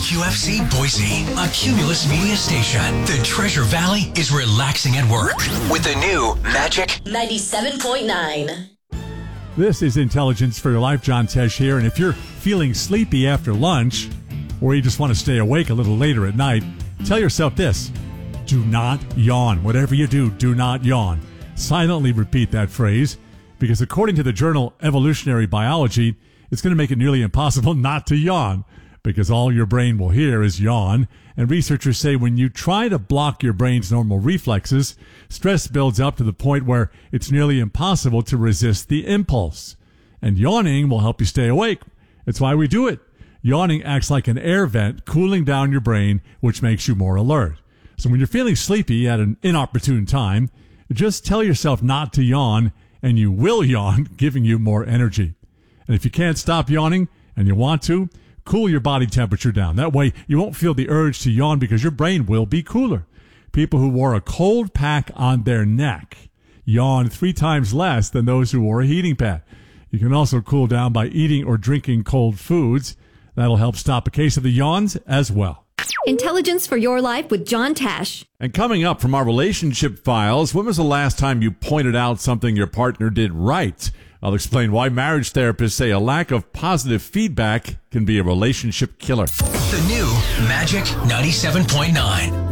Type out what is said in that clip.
WQFC Boise, a Cumulus Media station. The Treasure Valley is relaxing at work with the new Magic 97.9. This is Intelligence for Your Life. John Tesh here. And if you're feeling sleepy after lunch, or you just want to stay awake a little later at night, tell yourself this: do not yawn. Whatever you do, do not yawn. Silently repeat that phrase, because according to the journal Evolutionary Biology, it's going to make it nearly impossible not to yawn, because all your brain will hear is yawn. And researchers say when you try to block your brain's normal reflexes, stress builds up to the point where it's nearly impossible to resist the impulse. And yawning will help you stay awake. It's why we do it. Yawning acts like an air vent, cooling down your brain, which makes you more alert. So when you're feeling sleepy at an inopportune time, just tell yourself not to yawn, and you will yawn, giving you more energy. And if you can't stop yawning and you want to, cool your body temperature down. That way you won't feel the urge to yawn because your brain will be cooler. People who wore a cold pack on their neck yawn 3 times less than those who wore a heating pad. You can also cool down by eating or drinking cold foods. That'll help stop a case of the yawns as well. Intelligence for Your Life with John Tesh. And coming up from our relationship files, when was the last time you pointed out something your partner did right? I'll explain why marriage therapists say a lack of positive feedback can be a relationship killer. The new Magic 97.9.